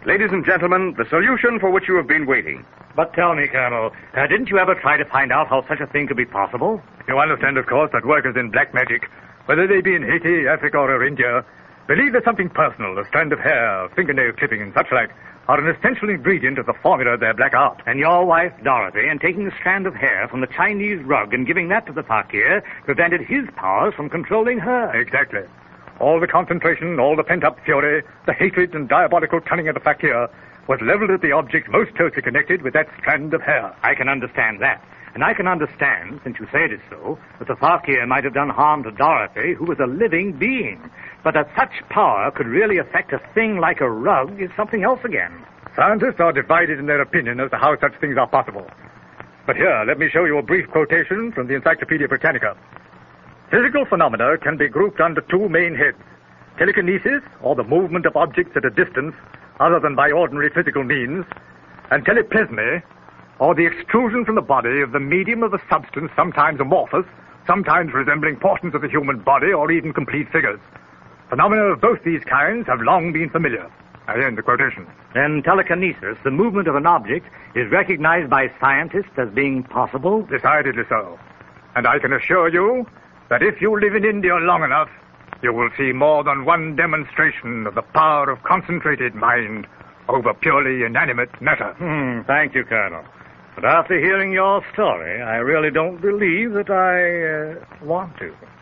Ladies and gentlemen, the solution for which you have been waiting. But tell me, Colonel, didn't you ever try to find out how such a thing could be possible? You understand, of course, that workers in black magic, whether they be in Haiti, Africa, or India, believe that something personal, a strand of hair, fingernail clipping, and such like, are an essential ingredient of the formula of their black art. And your wife, Dorothy, in taking a strand of hair from the Chinese rug and giving that to the fakir, prevented his powers from controlling her. Exactly. All the concentration, all the pent-up fury, the hatred and diabolical cunning of the fakir was leveled at the object most closely connected with that strand of hair. I can understand that. And I can understand, since you say it is so, that the fakir might have done harm to Dorothy, who was a living being. But that such power could really affect a thing like a rug is something else again. Scientists are divided in their opinion as to how such things are possible. But here, let me show you a brief quotation from the Encyclopedia Britannica. Physical phenomena can be grouped under two main heads: telekinesis, or the movement of objects at a distance other than by ordinary physical means, and teleplasmy, or the extrusion from the body of the medium of a substance sometimes amorphous, sometimes resembling portions of the human body, or even complete figures. Phenomena of both these kinds have long been familiar. I end the quotation. Then telekinesis, the movement of an object, is recognized by scientists as being possible? Decidedly so. And I can assure you that if you live in India long enough, you will see more than one demonstration of the power of concentrated mind over purely inanimate matter. Thank you, Colonel. But after hearing your story, I really don't believe that I want to.